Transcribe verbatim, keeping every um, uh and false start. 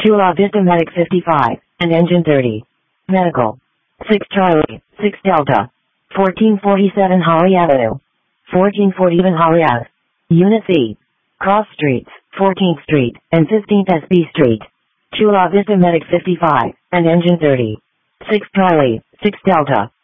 Chula Vista Medic fifty-five, and Engine thirty. Medical. six Charlie, six Delta. fourteen forty-seven Holly Avenue. fourteen forty-seven Holly Ave. Unit C. Cross Streets, fourteenth Street, and fifteenth S B Street. Chula Vista Medic fifty-five, and Engine thirty. six Charlie, six Delta.